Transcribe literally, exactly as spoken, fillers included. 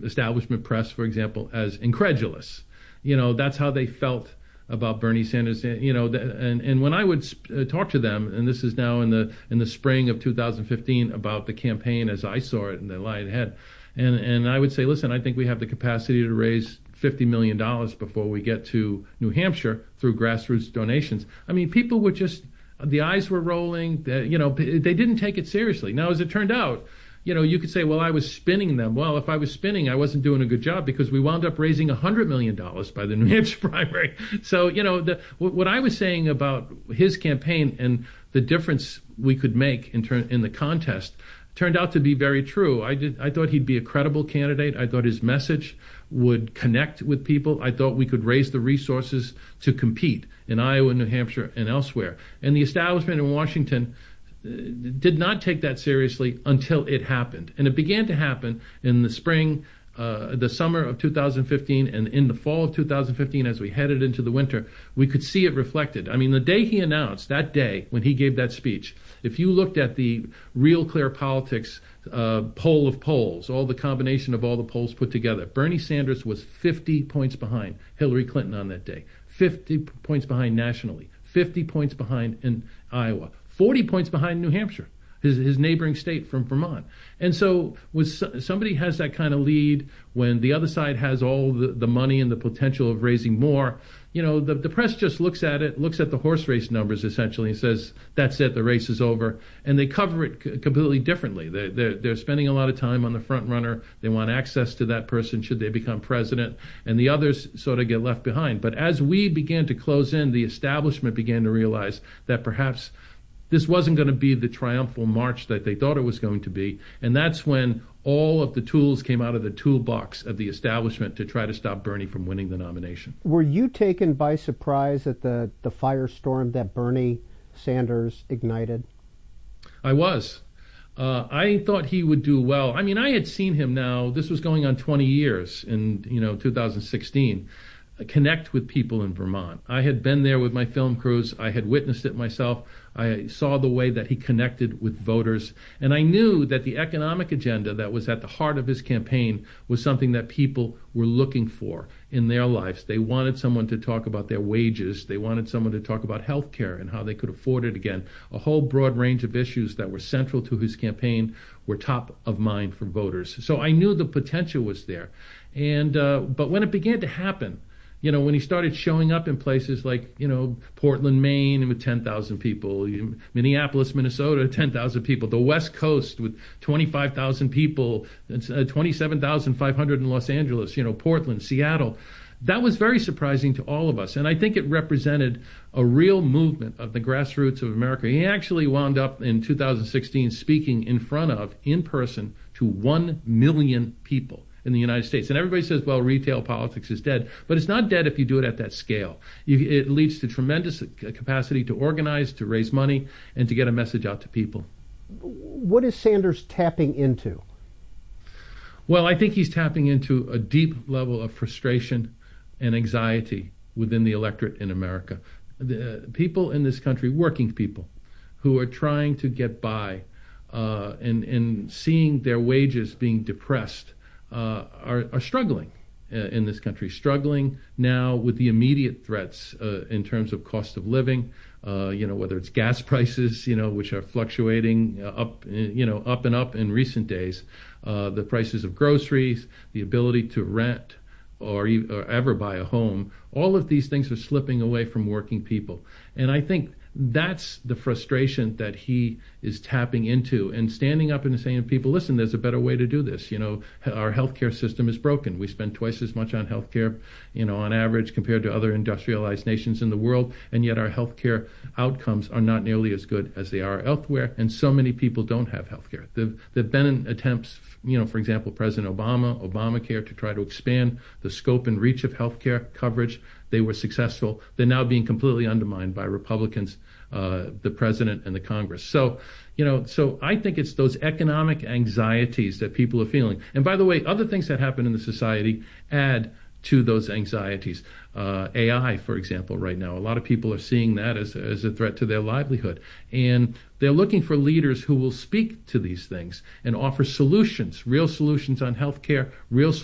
establishment press, for example, as incredulous. You know, that's how they felt about Bernie Sanders. You know, and and when I would uh, talk to them, and this is now in the in the spring of two thousand fifteen, about the campaign as I saw it and the lie ahead, and and I would say, listen, I think we have the capacity to raise fifty million dollars before we get to New Hampshire through grassroots donations. I mean, people were just, the eyes were rolling. They, you know, they didn't take it seriously. Now, as it turned out, you know, you could say, well, I was spinning them. Well, if I was spinning, I wasn't doing a good job, because we wound up raising one hundred million dollars by the New Hampshire primary. So, you know, the, what I was saying about his campaign and the difference we could make in, turn, in the contest turned out to be very true. I did. I thought he'd be a credible candidate. I thought his message would connect with people. I thought we could raise the resources to compete in Iowa, New Hampshire, and elsewhere. And the establishment in Washington uh, did not take that seriously until it happened. And it began to happen in the spring, uh, the summer of two thousand fifteen, and in the fall of two thousand fifteen, as we headed into the winter, we could see it reflected. I mean, the day he announced, that day when he gave that speech, if you looked at the Real Clear Politics uh, poll of polls, all the combination of all the polls put together, Bernie Sanders was fifty points behind Hillary Clinton on that day, fifty points behind nationally, fifty points behind in Iowa, forty points behind New Hampshire, his his neighboring state from Vermont. And so when somebody has that kind of lead, when the other side has all the, the money and the potential of raising more, you know, the, the press just looks at it, looks at the horse race numbers essentially, and says, that's it, the race is over. And they cover it c- completely differently. They're, they're, they're spending a lot of time on the front runner. They want access to that person should they become president. And the others sort of get left behind. But as we began to close in, the establishment began to realize that perhaps this wasn't going to be the triumphal march that they thought it was going to be. And that's when all of the tools came out of the toolbox of the establishment to try to stop Bernie from winning the nomination. Were you taken by surprise at the, the firestorm that Bernie Sanders ignited? I was. Uh, I thought he would do well. I mean, I had seen him now, this was going on twenty years in, you know, two thousand sixteen. Connect with people in Vermont. I had been there with my film crews. I had witnessed it myself. I saw the way that he connected with voters. And I knew that the economic agenda that was at the heart of his campaign was something that people were looking for in their lives. They wanted someone to talk about their wages. They wanted someone to talk about health care and how they could afford it again. A whole broad range of issues that were central to his campaign were top of mind for voters. So I knew the potential was there. And uh, but when it began to happen, you know, when he started showing up in places like, you know, Portland, Maine with ten thousand people, Minneapolis, Minnesota, ten thousand people, the West Coast with twenty-five thousand people, uh, twenty-seven thousand five hundred in Los Angeles, you know, Portland, Seattle, that was very surprising to all of us. And I think it represented a real movement of the grassroots of America. He actually wound up in two thousand sixteen speaking in front of, in person, to one million people in the United States. And everybody says, well, retail politics is dead. But it's not dead if you do it at that scale. You, it leads to tremendous capacity to organize, to raise money, and to get a message out to people. What is Sanders tapping into? Well, I think he's tapping into a deep level of frustration and anxiety within the electorate in America. The people in this country, working people, who are trying to get by uh, and, and seeing their wages being depressed, Uh, are, are struggling uh, in this country, struggling now with the immediate threats uh, in terms of cost of living, uh, you know, whether it's gas prices, you know, which are fluctuating uh, up, you know, up and up in recent days, uh, the prices of groceries, the ability to rent or, e- or ever buy a home. All of these things are slipping away from working people. And I think that's the frustration that he is tapping into and standing up and saying to people, listen, there's a better way to do this. You know, our healthcare system is broken. We spend twice as much on healthcare, you know, on average compared to other industrialized nations in the world. And yet our healthcare outcomes are not nearly as good as they are elsewhere. And so many people don't have healthcare. There've, there've been attempts, you know, for example, President Obama, Obamacare, to try to expand the scope and reach of healthcare coverage. They were successful. They're now being completely undermined by Republicans, uh, the president and the Congress. So, you know, so I think it's those economic anxieties that people are feeling. And by the way, other things that happen in the society add to those anxieties. Uh, A I, for example, right now, a lot of people are seeing that as, as a threat to their livelihood. And they're looking for leaders who will speak to these things and offer solutions, real solutions on healthcare, real